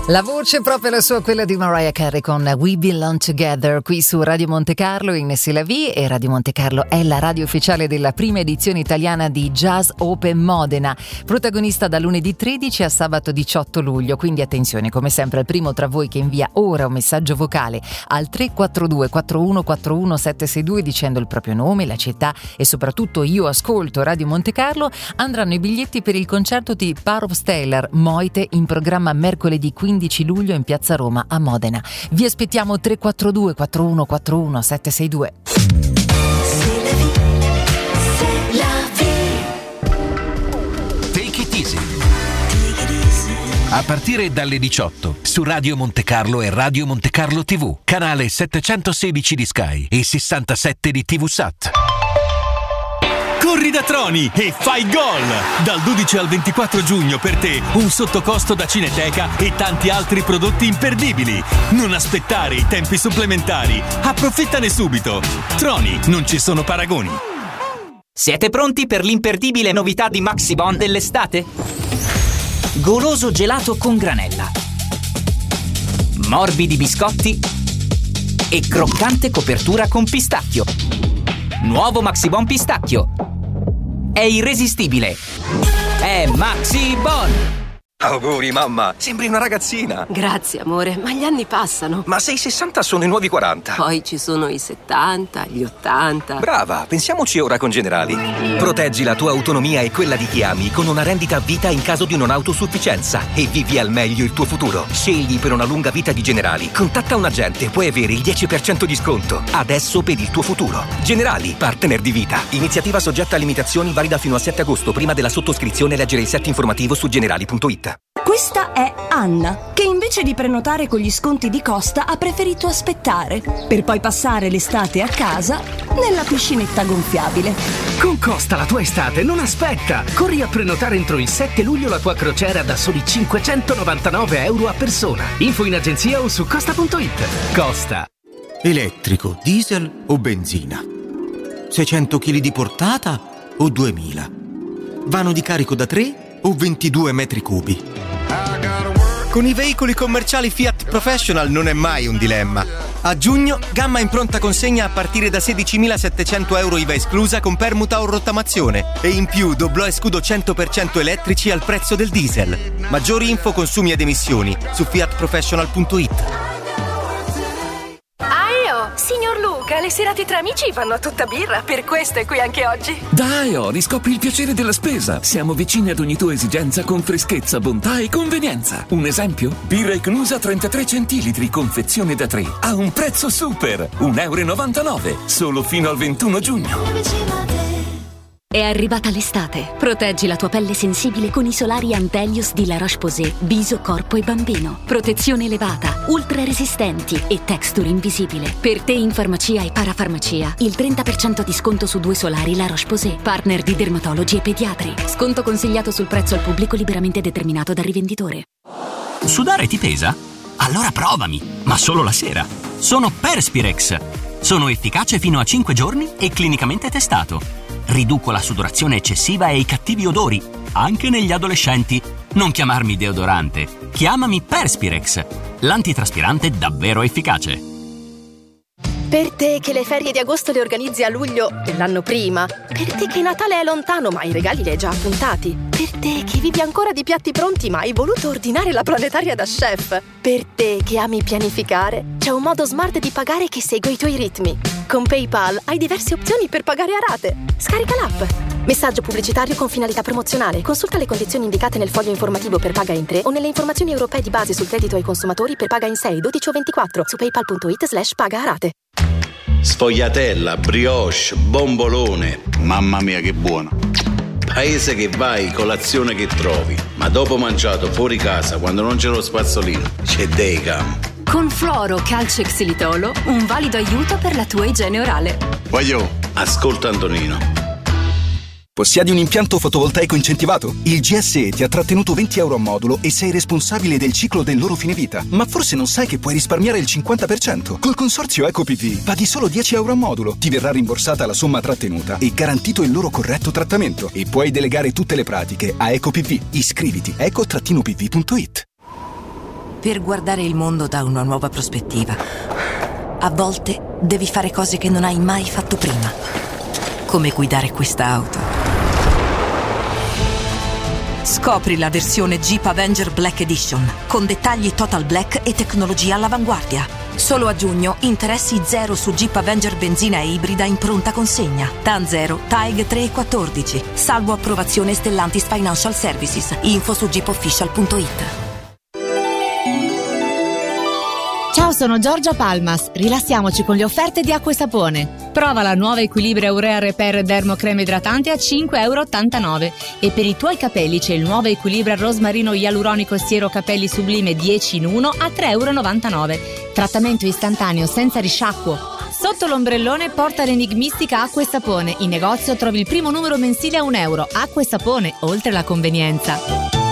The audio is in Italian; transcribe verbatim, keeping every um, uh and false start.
La voce proprio la sua, quella di Mariah Carey con We Belong Together, qui su Radio Monte Carlo in C'est la Vie, e Radio Monte Carlo è la radio ufficiale della prima edizione italiana di Jazz Open Modena, protagonista da lunedì tredici a sabato diciotto luglio, quindi attenzione, come sempre al primo tra voi che invia ora un messaggio vocale al tre quattro due quattro uno quattro uno sette sei due dicendo il proprio nome, la città e soprattutto io ascolto Radio Monte Carlo, andranno i biglietti per il concerto di Power of Stellar Moite in programma mercoledì quindici luglio in Piazza Roma a Modena. Vi aspettiamo tre quattro due quattro uno quattro uno sette sei due. Take it easy. A partire dalle diciotto su Radio Monte Carlo e Radio Monte Carlo tivù, canale settecentosedici di Sky e sessantasette di TVSat. Corri da Troni e fai gol! Dal dodici al ventiquattro giugno per te un sottocosto da Cineteca e tanti altri prodotti imperdibili. Non aspettare i tempi supplementari. Approfittane subito. Troni, non ci sono paragoni. Siete pronti per l'imperdibile novità di Maxibon dell'estate? Goloso gelato con granella, morbidi biscotti e croccante copertura con pistacchio. Nuovo Maxibon pistacchio. È irresistibile. È Maxibon. Auguri mamma, sembri una ragazzina. Grazie amore, ma gli anni passano. Ma se i sessanta sono i nuovi quaranta. Poi ci sono i settanta, gli ottanta. Brava, pensiamoci ora con Generali. Proteggi la tua autonomia e quella di chi ami con una rendita a vita in caso di non autosufficienza e vivi al meglio il tuo futuro. Scegli per una lunga vita di Generali. Contatta un agente, puoi avere il dieci per cento di sconto. Adesso per il tuo futuro. Generali, partner di vita. Iniziativa soggetta a limitazioni, valida fino al sette agosto. Prima della sottoscrizione leggere il set informativo su generali punto it. Questa è Anna, che invece di prenotare con gli sconti di Costa ha preferito aspettare, per poi passare l'estate a casa nella piscinetta gonfiabile. Con Costa la tua estate non aspetta! Corri a prenotare entro il sette luglio la tua crociera da soli cinquecentonovantanove euro a persona. Info in agenzia o su costa punto it. Costa. Elettrico, diesel o benzina? seicento chili di portata o duemila? Vano di carico da tre o ventidue metri cubi? Con i veicoli commerciali Fiat Professional non è mai un dilemma. A giugno, gamma in pronta consegna a partire da sedicimilasettecento euro I V A esclusa con permuta o rottamazione. E in più doblò e scudo cento per cento elettrici al prezzo del diesel. Maggiori info, consumi ed emissioni su fiat professional punto it. Signor Luca, le serate tra amici vanno a tutta birra, per questo è qui anche oggi. Dai, oh, riscopri il piacere della spesa. Siamo vicini ad ogni tua esigenza con freschezza, bontà e convenienza. Un esempio? Birra Ecnusa trentatré centilitri, confezione da tre, a un prezzo super, un euro e novantanove, solo fino al ventuno giugno. È arrivata l'estate. Proteggi la tua pelle sensibile con i solari Antelios di La Roche-Posay, viso, corpo e bambino. Protezione elevata, ultra resistenti e texture invisibile. Per te in farmacia e parafarmacia, il trenta per cento di sconto su due solari La Roche-Posay, partner di dermatologi e pediatri. Sconto consigliato sul prezzo al pubblico liberamente determinato dal rivenditore. Sudare ti pesa? Allora provami, ma solo la sera. Sono Perspirex. Sono efficace fino a cinque giorni e clinicamente testato. Riduco la sudorazione eccessiva e i cattivi odori, anche negli adolescenti. Non chiamarmi deodorante, chiamami Perspirex, l'antitraspirante davvero efficace. Per te che le ferie di agosto le organizzi a luglio dell'anno prima. Per te che Natale è lontano ma i regali li hai già appuntati. Per te che vivi ancora di piatti pronti ma hai voluto ordinare la planetaria da chef. Per te che ami pianificare, c'è un modo smart di pagare che segue i tuoi ritmi. Con PayPal hai diverse opzioni per pagare a rate. Scarica l'app. Messaggio pubblicitario con finalità promozionale. Consulta le condizioni indicate nel foglio informativo per paga in tre o nelle informazioni europee di base sul credito ai consumatori per paga in sei, dodici o ventiquattro su paypal punto it slash paga a rate. Sfogliatella, brioche, bombolone. Mamma mia che buono. Paese che vai, colazione che trovi. Ma dopo mangiato fuori casa, quando non c'è lo spazzolino, c'è Decam. Con Fluoro, Calcio e Xilitolo, un valido aiuto per la tua igiene orale. Voglio, ascolta Antonino. Possiedi un impianto fotovoltaico incentivato? Il G S E ti ha trattenuto venti euro a modulo e sei responsabile del ciclo del loro fine vita. Ma forse non sai che puoi risparmiare il cinquanta per cento. Col consorzio EcoPV paghi solo dieci euro a modulo. Ti verrà rimborsata la somma trattenuta e garantito il loro corretto trattamento. E puoi delegare tutte le pratiche a EcoPV. Iscriviti eco P V punto it. per guardare il mondo da una nuova prospettiva. A volte devi fare cose che non hai mai fatto prima, come guidare questa auto. Scopri la versione Jeep Avenger Black Edition, con dettagli total black e tecnologia all'avanguardia. Solo a giugno, interessi zero su Jeep Avenger benzina e ibrida in pronta consegna. T A N zero, T A E G tre e quattordici. Salvo approvazione Stellantis Financial Services. Info su jeep official punto it. Ciao, sono Giorgia Palmas. Rilassiamoci con le offerte di Acqua e Sapone. Prova la nuova Equilibrio Urea Repair Dermo Crema Idratante a cinque virgola ottantanove euro. E per i tuoi capelli c'è il nuovo Equilibrio Rosmarino Ialuronico Siero Capelli Sublime dieci in uno a tre virgola novantanove euro. Trattamento istantaneo senza risciacquo. Sotto l'ombrellone porta l'enigmistica Acqua e Sapone. In negozio trovi il primo numero mensile a un euro. Acqua e Sapone, oltre la convenienza.